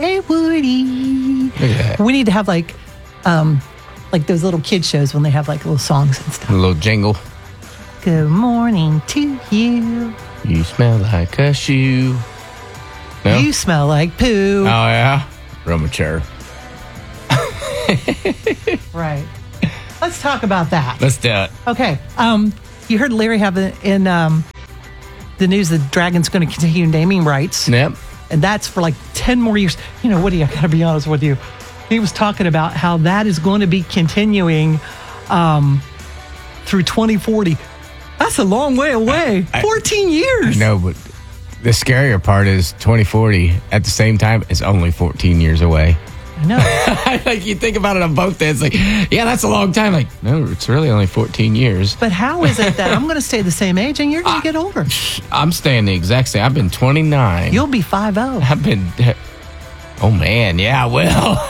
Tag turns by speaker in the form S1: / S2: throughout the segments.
S1: Hey, Woody.
S2: Look at that.
S1: We need to have like those little kid shows when they have like little songs and stuff.
S2: A little jingle.
S1: Good morning to you.
S2: You smell like a shoe. No?
S1: You smell like poo.
S2: Oh, yeah? Real mature.
S1: Right. Let's talk about that.
S2: Let's do it.
S1: Okay. You heard Larry have in the news the Dragon's going to continue naming rights.
S2: Yep.
S1: And that's for like 10 more years. You know, Woody, I got to be honest with you. He was talking about how that is going to be continuing through 2040. That's a long way away. 14 years.
S2: No, but the scarier part is 2040 at the same time is only 14 years away.
S1: I know.
S2: Like you think about it on both ends, like, yeah, that's a long time. Like, no, it's really only 14 years.
S1: But how is it that I'm going to stay the same age and you're going to get older?
S2: I'm staying the exact same. I've been 29.
S1: You'll be 50.
S2: I've been... Oh, man. Yeah, well,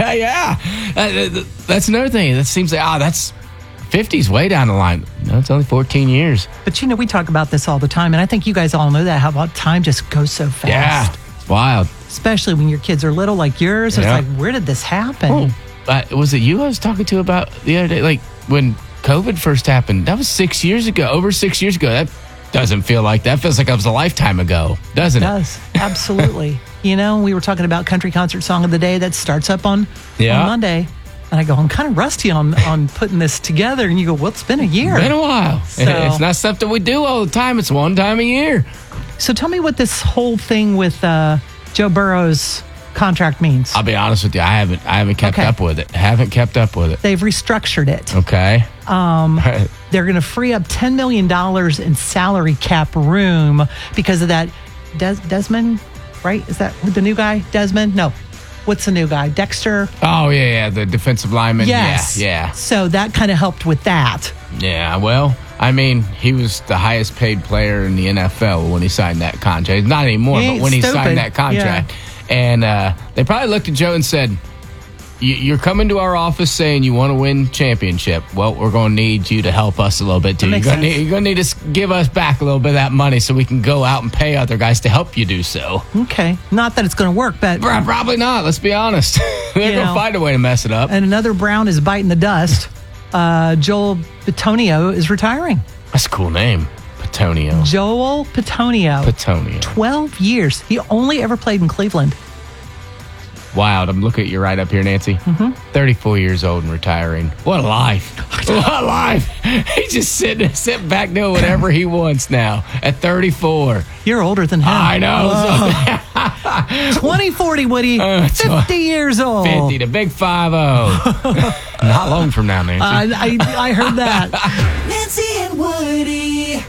S2: yeah. That's another thing. That seems like, that's 50's way down the line. No, it's only 14 years.
S1: But, you know, we talk about this all the time, and I think you guys all know that, how about time just goes so fast.
S2: Yeah, it's wild.
S1: Especially when your kids are little like yours.
S2: Yeah.
S1: It's like, where did this happen?
S2: Was it you I was talking to about the other day? Like, when COVID first happened, that was 6 years ago, over 6 years ago. That doesn't feel like that. Feels like it was a lifetime ago, doesn't it?
S1: It does. Absolutely. You know, we were talking about Country Concert Song of the Day that starts up on Monday. And I go, I'm kind of rusty on putting this together. And you go, well, it's been a year.
S2: Been a while.
S1: So,
S2: it's not something we do all the time. It's one time a year.
S1: So tell me what this whole thing with Joe Burrow's contract means.
S2: I'll be honest with you. I haven't kept up with it. Haven't kept up with it.
S1: They've restructured it.
S2: Okay.
S1: They're going to free up $10 million in salary cap room because of that. Desmond, right? Is that the new guy? Desmond? No. What's the new guy? Dexter?
S2: Oh, yeah. The defensive lineman.
S1: Yes.
S2: Yeah.
S1: So that kind of helped with that.
S2: Yeah. Well, I mean, he was the highest paid player in the NFL when he signed that contract. Not anymore, but when he signed that contract. Yeah. And they probably looked at Joe and said, you're coming to our office saying you want to win championship. Well, we're going to need you to help us a little bit, too. You're going to need to give us back a little bit of that money so we can go out and pay other guys to help you do so.
S1: Okay. Not that it's going to work, but...
S2: Probably not. Let's be honest. They're going to find a way to mess it up.
S1: And another Brown is biting the dust. Joel Bitonio is retiring.
S2: That's a cool name. Bitonio.
S1: Joel Bitonio. 12 years. He only ever played in Cleveland.
S2: Wild. I'm looking at you right up here, Nancy. 34 years old and retiring. What a life. What a life. He's just sitting back doing whatever he wants now at 34.
S1: You're older than him.
S2: I know.
S1: 2040, Woody. 50 years old.
S2: 50, the big 50. Not long from now, Nancy.
S1: I heard that.
S3: Nancy and Woody.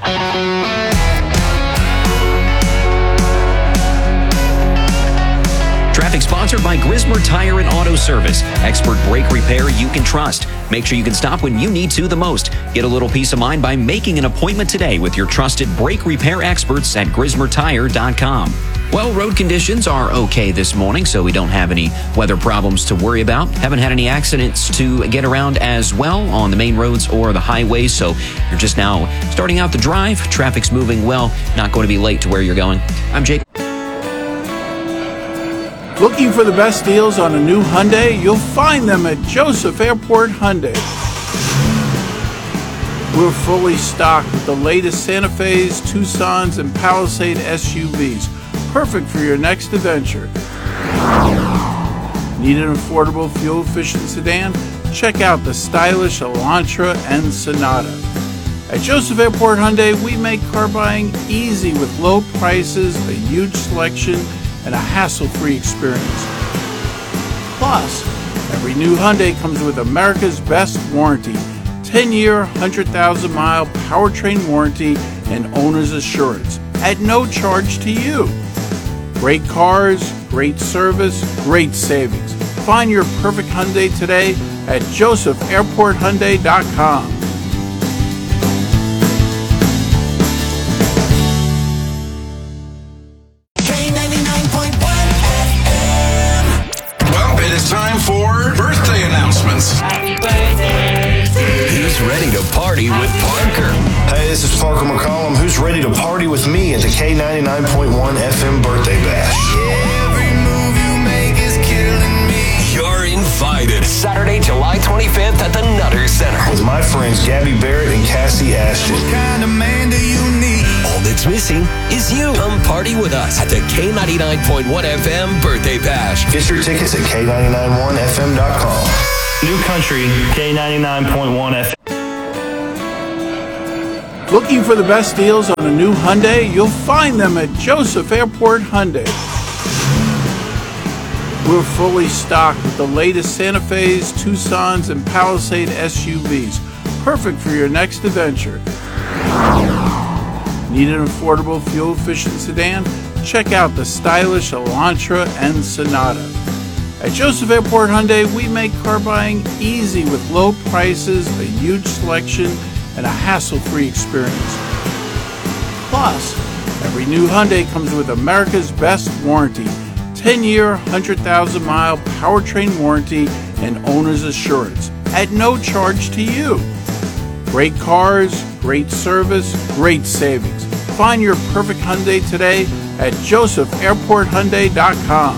S4: Traffic sponsored by Grismer Tire and Auto Service. Expert brake repair you can trust. Make sure you can stop when you need to the most. Get a little peace of mind by making an appointment today with your trusted brake repair experts at GrismerTire.com. Well, road conditions are okay this morning, so we don't have any weather problems to worry about. Haven't had any accidents to get around as well on the main roads or the highways, so you're just now starting out the drive. Traffic's moving well, not going to be late to where you're going. I'm Jake.
S5: Looking for the best deals on a new Hyundai? You'll find them at Joseph Airport Hyundai. We're fully stocked with the latest Santa Fe's, Tucsons, and Palisade SUVs. Perfect for your next adventure. Need an affordable, fuel-efficient sedan? Check out the stylish Elantra and Sonata. At Joseph Airport Hyundai, we make car buying easy with low prices, a huge selection, and a hassle-free experience. Plus, every new Hyundai comes with America's best warranty, 10-year, 100,000-mile powertrain warranty and owner's assurance at no charge to you. Great cars, great service, great savings. Find your perfect Hyundai today at josephairporthyundai.com.
S6: Time for birthday announcements.
S3: Happy birthday to you.
S6: Who's ready to party with Parker?
S7: Hey, this is Parker McCollum. Who's ready to party with me at the K99.1 FM Birthday Bash?
S6: Every move you at the Nutter Center.
S7: With my friends Gabby Barrett and Cassie Ashton.
S6: What kind of man do you need? All that's missing is you. Come party with us at the K99.1 FM Birthday Bash.
S7: Get your tickets at K991FM.com.
S8: New Country, K99.1 FM.
S5: Looking for the best deals on a new Hyundai? You'll find them at Joseph Airport Hyundai. We're fully stocked with the latest Santa Fe's, Tucsons, and Palisade SUVs. Perfect for your next adventure. Need an affordable, fuel-efficient sedan? Check out the stylish Elantra and Sonata. At Joseph Airport Hyundai, we make car buying easy with low prices, a huge selection, and a hassle-free experience. Plus, every new Hyundai comes with America's best warranty, 10-year, 100,000-mile powertrain warranty and owner's assurance at no charge to you. Great cars, great service, great savings. Find your perfect Hyundai today at josephairporthyundai.com.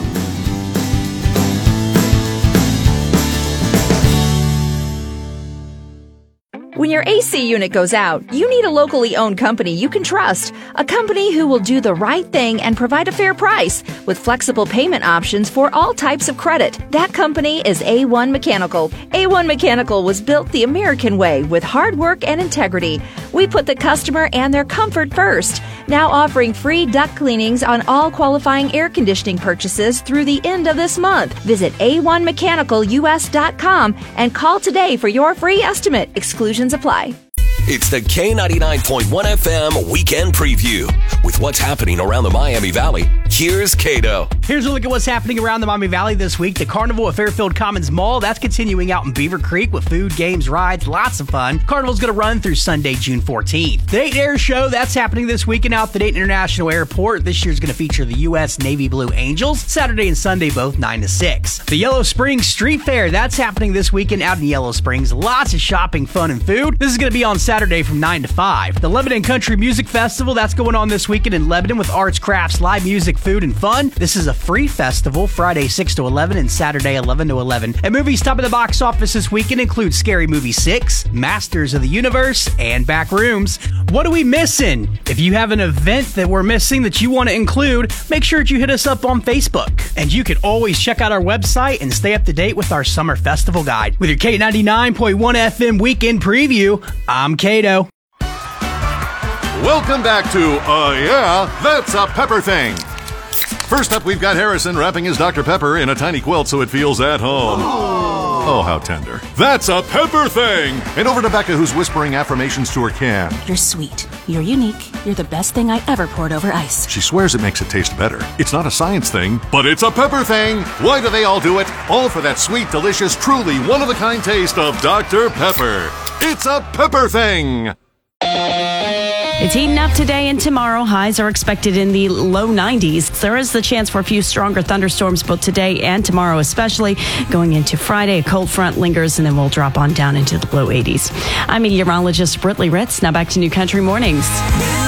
S9: When your AC unit goes out, you need a locally owned company you can trust. A company who will do the right thing and provide a fair price with flexible payment options for all types of credit. That company is A1 Mechanical. A1 Mechanical was built the American way with hard work and integrity. We put the customer and their comfort first. Now offering free duct cleanings on all qualifying air conditioning purchases through the end of this month. Visit a1mechanicalus.com and call today for your free estimate. Exclusions apply.
S6: It's the K99.1 FM Weekend Preview. With what's happening around the Miami Valley, here's Cato.
S10: Here's a look at what's happening around the Miami Valley this week. The Carnival at Fairfield Commons Mall, that's continuing out in Beaver Creek with food, games, rides, lots of fun. Carnival's going to run through Sunday, June 14th. The Dayton Air Show, that's happening this weekend out at the Dayton International Airport. This year's going to feature the U.S. Navy Blue Angels, Saturday and Sunday, both 9 to 6. The Yellow Springs Street Fair, that's happening this weekend out in Yellow Springs. Lots of shopping, fun, and food. This is going to be on Saturday from 9 to 5. The Lebanon Country Music Festival, that's going on this weekend in Lebanon with arts, crafts, live music, food, and fun. This is a free festival, Friday 6 to 11 and Saturday 11 to 11. And movies top of the box office this weekend include Scary Movie 6, Masters of the Universe, and Backrooms. What are we missing? If you have an event that we're missing that you want to include, make sure that you hit us up on Facebook. And you can always check out our website and stay up to date with our summer festival guide. With your K99.1 FM Weekend Preview, I'm Cato.
S11: Welcome back to Yeah, That's a Pepper Thing. First up, we've got Harrison wrapping his Dr. Pepper in a tiny quilt so it feels at home. Oh, how tender. That's a Pepper Thing! And over to Becca, who's whispering affirmations to her can.
S12: You're sweet. You're unique. You're the best thing I ever poured over ice.
S11: She swears it makes it taste better. It's not a science thing, but it's a Pepper Thing! Why do they all do it? All for that sweet, delicious, truly one-of-a-kind taste of Dr. Pepper. It's a Pepper Thing!
S13: It's heating up today and tomorrow. Highs are expected in the low 90s. There is the chance for a few stronger thunderstorms both today and tomorrow, especially going into Friday. A cold front lingers and then we'll drop on down into the low 80s. I'm meteorologist Britley Ritz. Now back to New Country Mornings.